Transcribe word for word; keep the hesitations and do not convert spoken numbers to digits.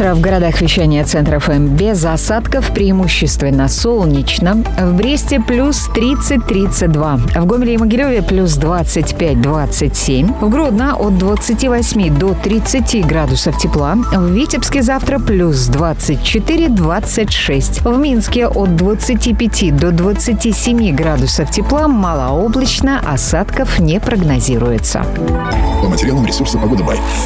Завтра в городах вещания Центра эф эм без осадков, преимущественно солнечно. В Бресте плюс тридцать - тридцать два. В Гомеле и Могилеве плюс двадцать пять - двадцать семь. В Гродно от двадцати восьми до тридцати градусов тепла. В Витебске завтра плюс двадцать четыре - двадцать шесть. В Минске от двадцати пяти до двадцати семи градусов тепла. Малооблачно, осадков не прогнозируется. По материалам ресурса «Погода Бай».